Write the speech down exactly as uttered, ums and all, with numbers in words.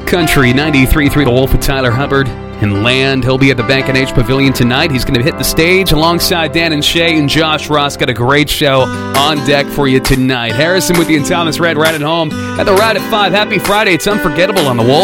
Country ninety-three point three The Wolf with Tyler Hubbard and Land. He'll be at the Bank and H Pavilion tonight. He's going to hit the stage alongside Dan and Shay and Josh Ross. Got a great show on deck for you tonight. Harrison with you and Thomas Red right at home. At the Ride at five. Happy Friday. It's Unforgettable on The Wolf.